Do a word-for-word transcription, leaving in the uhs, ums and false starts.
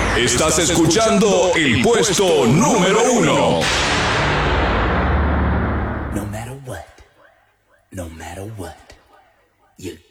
Estás escuchando el puesto número uno. No matter what, no matter what, you